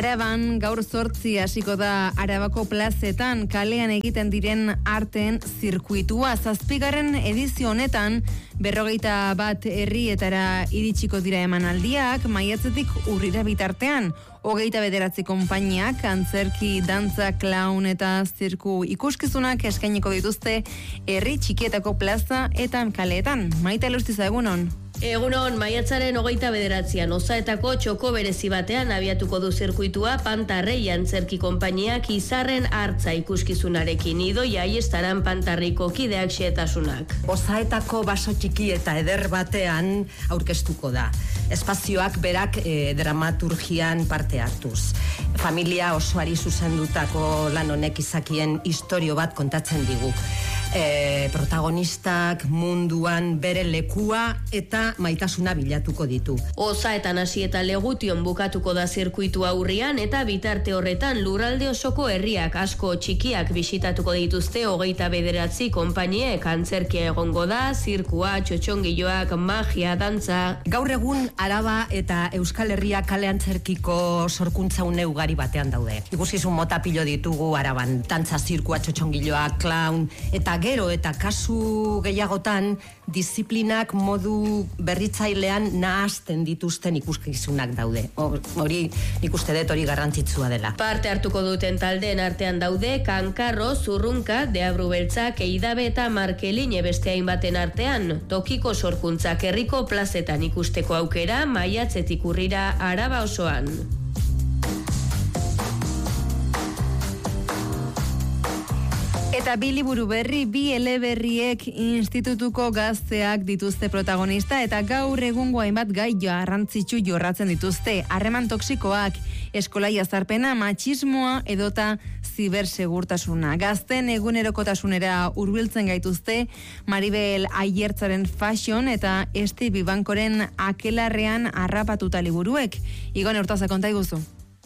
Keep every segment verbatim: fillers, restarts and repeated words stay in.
Araban gaur zortzi hasiko da Arabako plazetan kalean egiten diren arteen zirkuitua. Zazpigarren edizio honetan berrogeita bat herrietara iritsiko dira emanaldiak, maiatzetik urrira bitartean. Hogeita bederatzi konpainiak, antzerki, dantza, klaun eta zirku ikuskizunak eskainiko dituzte herri txikietako plaza eta kaleetan. Maite Lustiza, egunon. Egunon, maiatzaren hogeita bederatzian osaetako txoko berezi batean abiatuko du zirkuitua Pantarrei antzerki konpainiak izarren hartza ikuskizunarekin. Idoia aiestaran Pantarriko kideak xehetasunak. Osaetako baso txiki eta eder batean aurkeztuko da. Espazioak berak e, dramaturgian parte hartuz. Familia osoari zuzendutako lan honek izakien istorio bat kontatzen digu. E, protagonistak munduan bere lekua eta maitasuna bilatuko ditu. Osaetan hasi eta Legution bukatuko da zirkuitua urrian eta bitarte horretan lurralde osoko herriak asko txikiak bisitatuko dituzte hogeita bederatzi konpainiek. Antzerkia egongo da, zirkua, txotxongiloak, magia, dantza. Gaur egun Araba eta Euskal Herria kale antzerkiko sorkuntza une ugari batean daude. Ikuskizun mota pilo ditugu Araban, dantza, zirkua, txotxongiloa, klaun, eta gero eta kasu gehiagotan disiplinak modu berritzailean nahazten dituzten ikuskizunak daude. Hori nik uste dut hori garrantzitsua dela. Parte hartuko duten taldeen artean daude Kankarro, Zurrunka, Deabru Beltzak, Eidabe eta Markeline beste hainbaten artean. Tokiko sorkuntzak herriko plazetan ikusteko aukera maiatzetik urrira Araba osoan. Eta bi liburu berri, bi eleberriek institutuko gazteak dituzte protagonista eta gaur egungo hainbat gai garrantzitsu jorratzen dituzte. Harreman toksikoak, eskola jazarpena, matxismoa edota zibersegurtasuna. Gazten egunerokotasunera hurbiltzen gaituzte Maribel Ayertzaren Fashion eta Esti Bibankoren Akelarrean harrapatuta liburuek. Igone Hortaza, konta iguzu.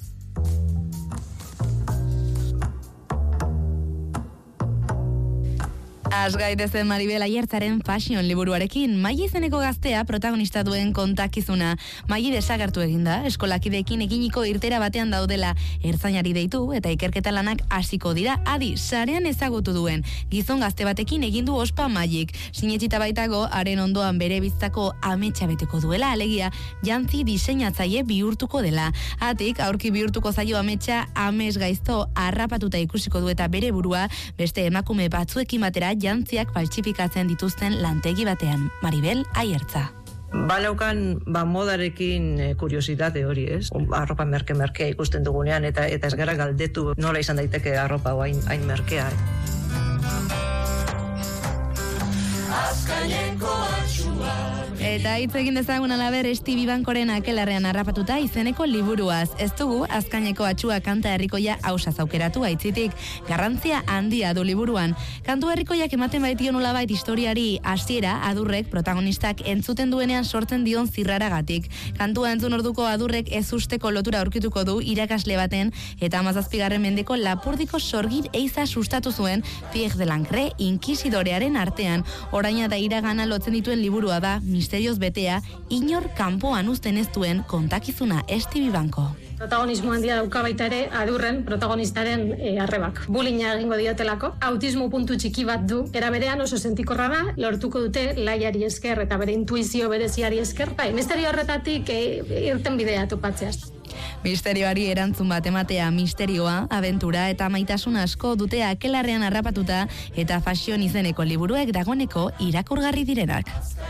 Asgaidezen Maribel Ayertzaren Fashion liburuarekin. Mai izeneko gaztea protagonista duen kontakizuna. Mai desagertu eginda, eskolakideekin eginiko irtera batean daudela ertzainari deitu eta ikerketa lanak hasiko dira. Adi, sarean ezagutu duen gizon gazte batekin egin du ospa Maik. Sinetxita baitago, haren ondoan bere biztako ametsa beteko duela, alegia jantzi diseinatzaile bihurtuko dela. Atik, aurki bihurtuko zaio ametsa ames gaizto harrapatuta ikusiko du eta bere burua beste emakume batzuekin batera jantziak faltsifikatzen dituzten lantegi batean. Maribel Ayertza. Balaukan ba modarekin e, kuriositate hori, ez? Arropa merke-merkea ikusten dugunean eta eta ez gara galdetu nola izan daiteke arropa hain hain merkea. Eta hitz egin dezagun alaber Esti Bibankoren Akelarrean harrapatuta izeneko liburuaz. Ez dugu Azkaineko Atxua kanta herrikoia ausaz aukeratu aitzitik. Garrantzia handia du liburuan. Kantu herrikoiak ematen baitio nolabait historiari hasiera adurrek protagonistak entzuten duenean sortzen dion zirraragatik. Kantua entzun orduko adurrek ez usteko lotura aurkituko du irakasle baten eta hamazazpigarren mendeko Lapurdiko sorgin eiza sustatu zuen Pierre de Lancre inkisidorearen artean. Oraina da iragana lotzen dituen liburua da, misterioz betea, inor kanpoan uzten ez duen kontakizuna Esti Bibanko. Protagonismo handia dauka baita ere adurren protagonistaren e, arrebak. Bullyinga egingo diotelako, autismo puntu txiki bat du, era berean oso sentikorra da, lortuko dute laiari esker eta bere intuizio bereziari esker, bai, misterio horretatik e, irten bidea topatzeaz. Misterioari erantzun bat ematea, misterioa, abentura eta maitasuna asko dute Akelarrean harrapatuta eta Fashion izeneko liburuek dagoneko irakurgarri direnak.